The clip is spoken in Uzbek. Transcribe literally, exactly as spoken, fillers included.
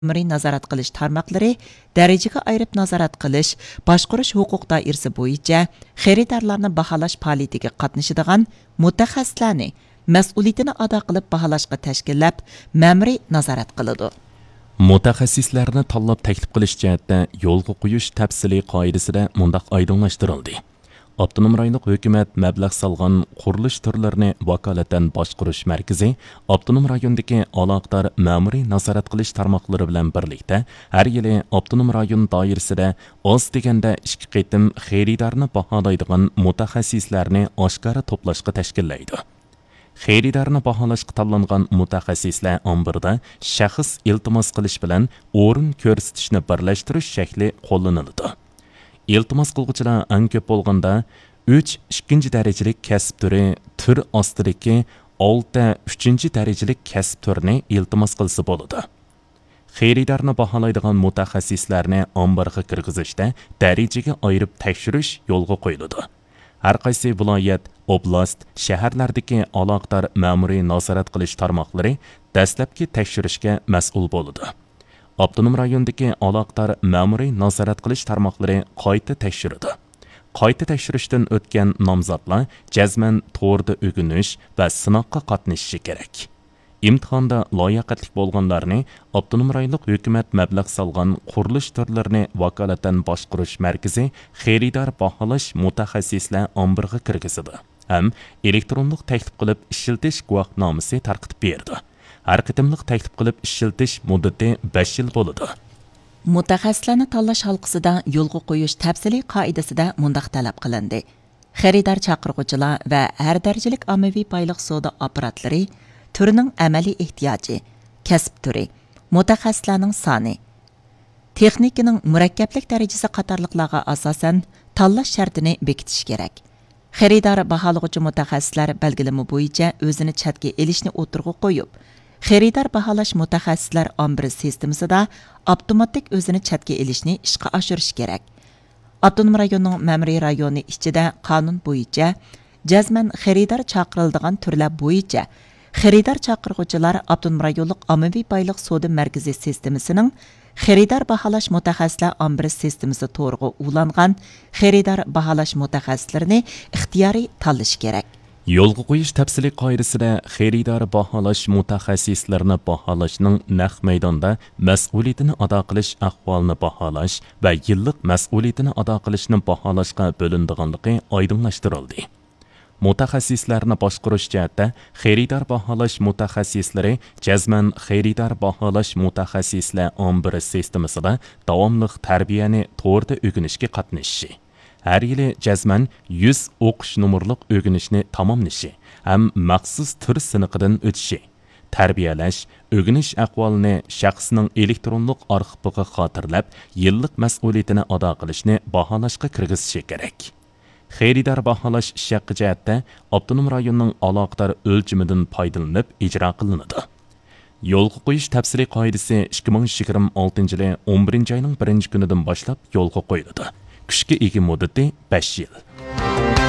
ma'muriy nazorat qilish tarmoqlari darajaga ayirib nazorat qilish, boshqarish huquq doirasi bo'yicha xaridorlarni baholash faoliyatiga qatnashadigan mutaxassislarni mas'uliyatini ado qilib baholashga tashkillab, ma'muriy nazorat qiladi. Mutaxassislarni tanlab taklif qilish jihatda yo'lga qo'yish tafsiliy qoidasida mundaq oydinlashtirildi. Abdunum rayonluq hukumat mablag' salgan qurilish turlarini vakolatan boshqarish markazi Abdunum rayonidagi aloqador ma'muriy nazorat qilish tarmoqlari bilan birlikda har yili Abdunum rayon doirasida oz deganda ikki qitim xaridorni baholaydigan mutaxassislarni oshkora to'plashga tashkillaydi. Xaridorni baholashga tanlangan mutaxassislar ombirda shaxs iltimos qilish bilan o'rin ko'rsatishni birlashtirish shakli qo'llaniladi. Iltimos qiluvchilar eng ko'p bo'lganda uch ikkinchi darajalik kasb turi tur ostidagi olti uchinchi darajalik kasb turini iltimos qilsa bo'ladi. Xaridorni baholaydigan mutaxassislarni ombirga kirgizishda darajaga ayirib tekshirish yo'lga qo'yiladi. Har qaysi viloyat, oblast, shaharlardagi aloqador ma'muriy nazorat qilish tarmoqlari dastlabki tekshirishga mas'ul bo'ladi. Abdunum rayonidagi aloqador ma'muriy nazorat qilish tarmoqlari qayta tekshiradi. Qayta tekshirishdan o'tgan nomzodlar jazman to'g'rida o'g'inish va sinoqqa qatnashishi kerak. Imtihonda loyiqatli bo'lganlarni Abdunum rayonluq hukumat mablag' solgan qurilish turlarini vakolatan boshqarish markazi xaridor baholash mutaxassislar ombirga kirgizadi. Ham elektronlik taklif qilib ishiltish guvohnomasi tarqatib berdi. Har qitimliq taklif qilib ishiltish muddati besh yil bo'ladi. Mutaxassislarni tanlash halqasida yo'lga qo'yish tafsiliy qoidasida mundaq talab qilindi. Xaridor chaqirg'uvchilar va har darajalik ommaviy boylik savdo operatorlari turining amaliy ehtiyoji, kasb turi, mutaxassislarning soni, texnikaning murakkablik darajasi qatorliqlarga asosan tanlash shartini bekitish kerak. Xaridor baholag'uvchi mutaxassislar belgilama bo'yicha o'zini chatga elishni o'tirg'i qo'yib, xaridor baholash mutaxassislar ombiri sistemasida avtomatik o'zini chatga elishni ishga oshirish kerak. Abdunum rayonining ma'muriy rayoni ichida qonun bo'yicha jazman xaridor chaqiriladigan turlar bo'yicha xaridor chaqirg'uvchilar Abdunum rayonluq ommaviy boylik savdo markazi sistemasining xaridor baholash mutaxassislar ombiri sistemasi to'g'ri ulangan xaridor baholash mutaxassislarini ixtiyoriy tanlash kerak. Yo'lga qo'yish tafsiliy qoidasida xaridor baholash mutaxassislarini baholashning naq maydonda mas'uliyatini ado qilish ahvolini baholash va yillik mas'uliyatini ado qilishni baholashga bo'linadiganligi oydinlashtirildi. Mutaxassislarni boshqarish jihatda xaridor baholash mutaxassislari jazman xaridor baholash mutaxassislar ombiri sistemasida davomli tarbiyani to'g'rida o'rganishga qatnashishi, har yili jazman yuz o'qish numurliq o'rganishni tamomlashi ham maxsus tur siniqidan o'tishi, tarbiyalash, o'rganish ahvolini shaxsning elektronlik arxiviga xotirlab, yillik mas'uliyatini ado qilishni baholashga kirgizishi kerak. Xaridor baholash ish haqqi jihatda Abdunum rayonining aloqador o'lchamidan foydalanib ijro qilinadi. Yo'lga qo'yish tafsiliy qoidasi ikki ming yigirma oltinchi yil o'n birinchi oyning birinchi kunidan boshlab yo'lga qo'yiladi. Kuchga ega muddati besh yil.